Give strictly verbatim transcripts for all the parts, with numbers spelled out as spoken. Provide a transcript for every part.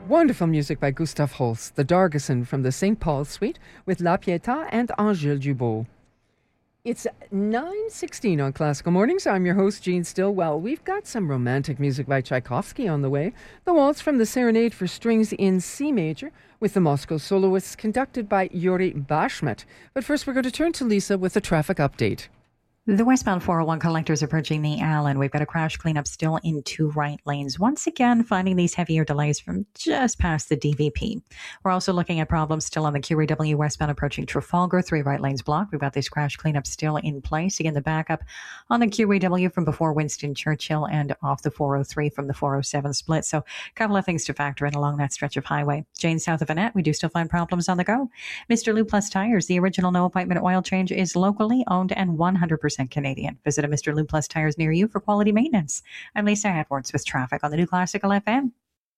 Wonderful music by Gustav Holst, the Dargeson from the Saint Paul Suite with La Pietà and Angèle Dubois. It's nine sixteen on Classical Mornings. I'm your host, Jean Stillwell. We've got some romantic music by Tchaikovsky on the way. The waltz from the Serenade for Strings in C major with the Moscow Soloists conducted by Yuri Bashmet. But first we're going to turn to Lisa with a traffic update. The westbound four oh one collectors approaching the Allen. We've got a crash cleanup still in two right lanes. Once again, finding these heavier delays from just past the D V P. We're also looking at problems still on the Q A W westbound approaching Trafalgar. Three right lanes blocked. We've got this crash cleanup still in place. Again, the backup on the Q A W from before Winston Churchill and off the four oh three from the four oh seven split. So a couple of things to factor in along that stretch of highway. Jane, south of Annette, we do still find problems on the go. Mister Lube Plus Tires, the original no appointment oil change, is locally owned and one hundred percent Canadian. Visit a Mister Lube Plus Tires near you for quality maintenance. I'm Lisa Edwards with traffic on the New Classical F M.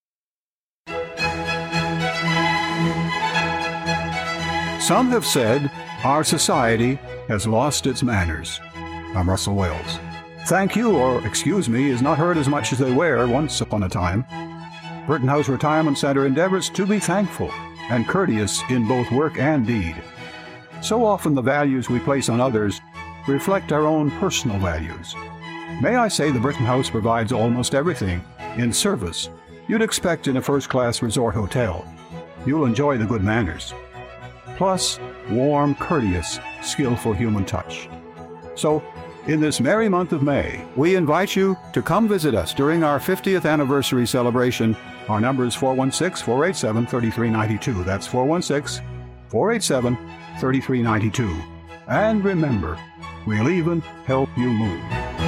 Some have said our society has lost its manners. I'm Russell Wales. Thank you or excuse me is not heard as much as they were once upon a time. Burton House Retirement Center endeavors to be thankful and courteous in both work and deed. So often the values we place on others reflect our own personal values. May I say the Burton House provides almost everything in service you'd expect in a first-class resort hotel. You'll enjoy the good manners. Plus, warm, courteous, skillful human touch. So, in this merry month of May, we invite you to come visit us during our fiftieth anniversary celebration. Our number is four one six, four eight seven, three three nine two. That's four one six, four eight seven, three three nine two. And remember, we'll even help you move.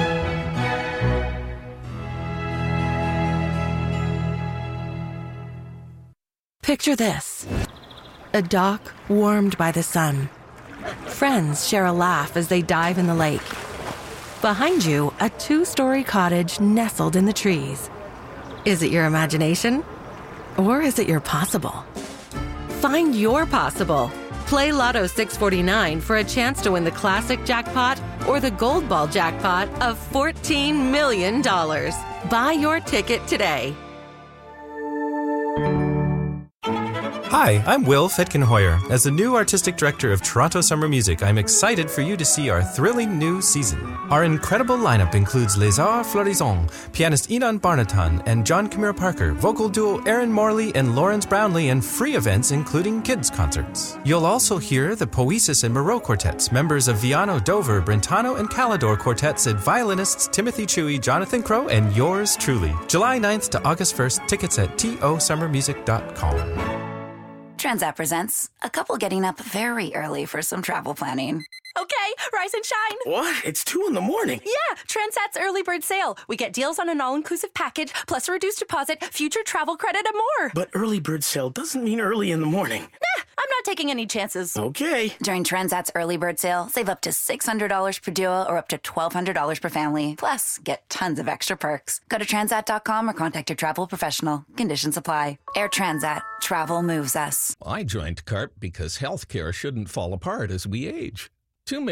Picture this. A dock warmed by the sun. Friends share a laugh as they dive in the lake. Behind you, a two-story cottage nestled in the trees. Is it your imagination? Or is it your possible? Find your possible. Play Lotto six forty-nine for a chance to win the classic jackpot or the gold ball jackpot of fourteen million dollars. Buy your ticket today. Hi, I'm Will Fetkenhoyer. As the new artistic director of Toronto Summer Music, I'm excited for you to see our thrilling new season. Our incredible lineup includes Les Arts Florissants, pianist Enon Barnaton and John Camille Parker, vocal duo Aaron Morley and Lawrence Brownlee, and free events including kids' concerts. You'll also hear the Poesis and Moreau Quartets, members of Viano, Dover, Brentano, and Calidor Quartets, and violinists Timothy Chewy, Jonathan Crow, and yours truly. July ninth to August first, tickets at t o summer music dot com. Transat presents a couple getting up very early for some travel planning. Okay, rise and shine. What? It's two in the morning. Yeah, Transat's early bird sale. We get deals on an all-inclusive package, plus a reduced deposit, future travel credit, and more. But early bird sale doesn't mean early in the morning. Nah, I'm not taking any chances. Okay. During Transat's early bird sale, save up to six hundred dollars per duo or up to twelve hundred dollars per family. Plus, get tons of extra perks. Go to transat dot com or contact your travel professional. Conditions apply. Air Transat. Travel moves us. I joined CARP because healthcare shouldn't fall apart as we age.